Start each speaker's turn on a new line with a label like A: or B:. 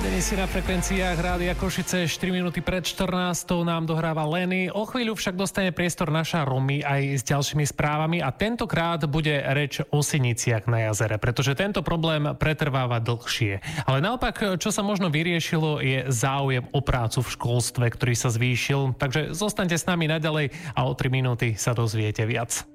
A: Naladený si na frekvenciách Rádia Košice, 4 minúty pred 14. nám dohráva Lenny. O chvíľu však dostane priestor naša Romy aj s ďalšími správami a tentokrát bude reč o siniciach na jazere, pretože tento problém pretrváva dlhšie. Ale naopak, čo sa možno vyriešilo, je záujem o prácu v školstve, ktorý sa zvýšil. Takže zostaňte s nami naďalej a o 3 minúty sa dozviete viac.